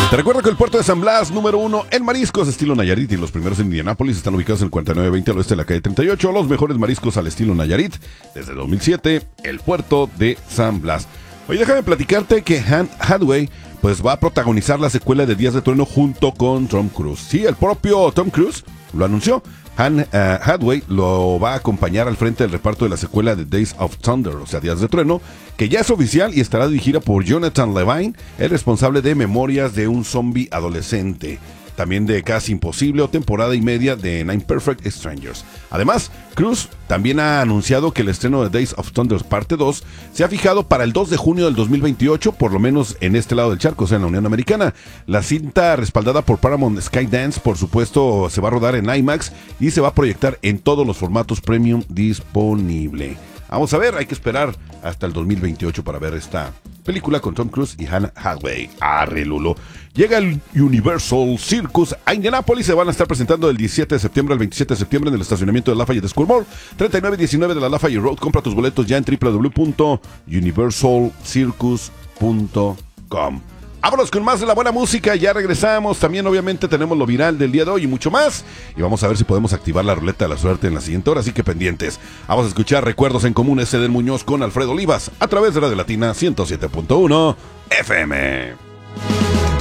Te recuerdo que el puerto de San Blas, número 1 en mariscos estilo Nayarit, y los primeros en Indianápolis están ubicados en el 4920 al oeste de la calle 38. Los mejores mariscos al estilo Nayarit desde 2007, el puerto de San Blas. Oye, déjame platicarte que Anne Hathaway pues va a protagonizar la secuela de Días de Trueno junto con Tom Cruise. Sí, el propio Tom Cruise lo anunció. Anne Hathaway lo va a acompañar al frente del reparto de la secuela de Days of Thunder, o sea, Días de Trueno, que ya es oficial y estará dirigida por Jonathan Levine, el responsable de Memorias de un zombie adolescente, también de Casi Imposible o temporada y media de Nine Perfect Strangers. Además, Cruise también ha anunciado que el estreno de Days of Thunder parte 2 se ha fijado para el 2 de junio del 2028, por lo menos en este lado del charco, o sea, en la Unión Americana. La cinta, respaldada por Paramount Skydance, por supuesto, se va a rodar en IMAX y se va a proyectar en todos los formatos premium disponible. Vamos a ver, hay que esperar hasta el 2028 para ver esta película con Tom Cruise y Anne Hathaway. Arre, Lulo. Llega el Universal Circus a Indianápolis. Se van a estar presentando del 17 de septiembre al 27 de septiembre en el estacionamiento de Lafayette School Mall, 3919 de la Lafayette Road. Compra tus boletos ya en www.universalcircus.com. Vámonos con más de la buena música, ya regresamos. También obviamente tenemos lo viral del día de hoy y mucho más. Y vamos a ver si podemos activar la ruleta de la suerte en la siguiente hora, así que pendientes. Vamos a escuchar Recuerdos en Común, Ceder Muñoz con Alfredo Olivas a través de Radio Latina 107.1 FM.